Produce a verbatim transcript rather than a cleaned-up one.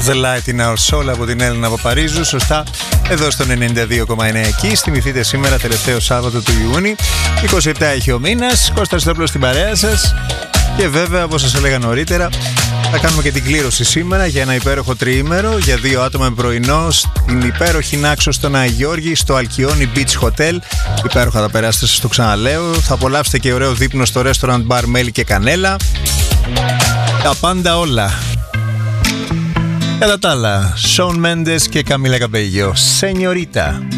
The Light in Our Soul από την Έλληνα Παπαρίζου. Σωστά, εδώ στον ενενήντα δύο κόμμα εννέα εκεί. Θυμηθείτε σήμερα, τελευταίο Σάββατο του Ιούνιου. είκοσι επτά έχει ο μήνας. Κώστας Στόπλος στην παρέα σας. Και βέβαια, όπως σας έλεγα νωρίτερα, θα κάνουμε και την κλήρωση σήμερα για ένα υπέροχο τριήμερο για δύο άτομα με πρωινό στην υπέροχη Νάξο στον Αγιώργη, στο Αλκιόνι Beach Hotel. Υπέροχα θα περάσετε, σας το ξαναλέω. Θα απολαύσετε και ωραίο δείπνο στο restaurant bar Μέλι και Κανέλα. Τα πάντα όλα. Κατά τα άλλα, Shawn Mendes και Camila Cabello, Señorita.